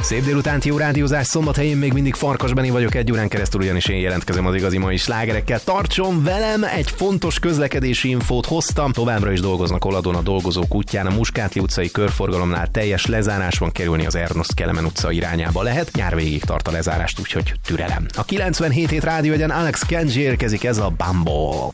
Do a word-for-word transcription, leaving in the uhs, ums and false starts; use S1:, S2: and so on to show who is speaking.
S1: Szép délutánt, jó rádiózás, szombathelyén még mindig Farkas Benni vagyok, egy órán keresztül ugyanis én jelentkezem az igazi mai slágerekkel. Tartson velem, egy fontos közlekedési infót hoztam. Továbbra is dolgoznak Oladon a dolgozók útján, a Muskátli utcai körforgalomnál teljes lezárás van, kerülni az Ernst Kelemen utca irányába lehet. Nyár végig tart a lezárást, úgyhogy türelem. A kilencvenhét hét rádió egyen Alex Kenji érkezik, ez a Bumble.